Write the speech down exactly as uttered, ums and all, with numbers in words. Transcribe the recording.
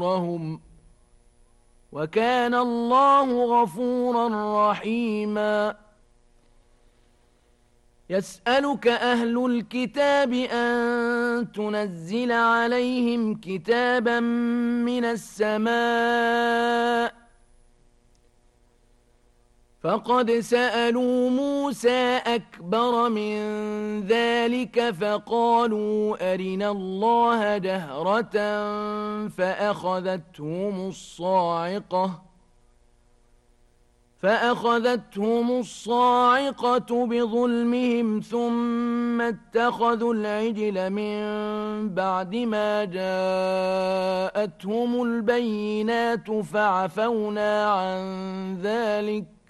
أجورهم وكان الله غفورا رحيما يسألك أهل الكتاب أن تنزل عليهم كتابا من السماء فقد سألوا موسى أكبر من ذلك فقالوا أرنا الله جهرة فأخذتهم الصاعقة فأخذتهم الصاعقة بظلمهم ثم اتخذوا العجل من بعد ما جاءتهم البينات فعفونا عن ذلك